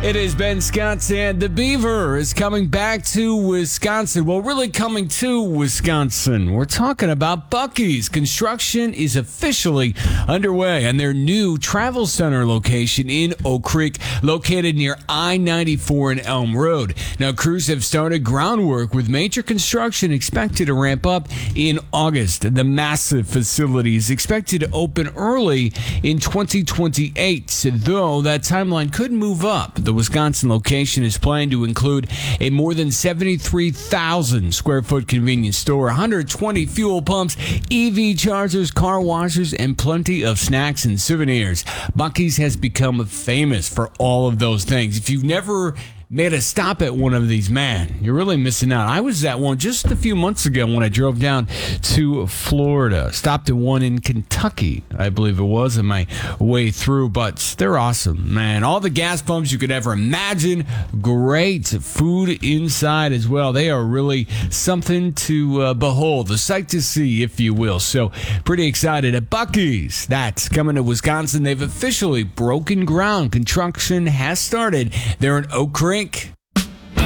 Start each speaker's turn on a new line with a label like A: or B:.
A: It is Ben Scott, and the Beaver is coming back to Wisconsin. Well, really coming to Wisconsin. We're talking about Buc-ee's. Construction is officially underway on their new travel center location in Oak Creek, located near I-94 and Elm Road. Now, crews have started groundwork with major construction expected to ramp up in August. The massive facility is expected to open early in 2028, though that timeline could move up. The Wisconsin location is planned to include a more than 73,000 square foot convenience store, 120 fuel pumps, EV chargers, car washers, and plenty of snacks and souvenirs. Buc-ee's has become famous for all of those things. If you've never made a stop at one of these, man, you're really missing out. I was at one just a few months ago when I drove down to Florida. Stopped at one in Kentucky, I believe it was, on my way through. But they're awesome, man. All the gas pumps you could ever imagine. Great food inside as well. They are really something to behold, a sight to see, if you will. So pretty excited at Buc-ee's. That's coming to Wisconsin. They've officially broken ground. Construction has started there in Oak Creek.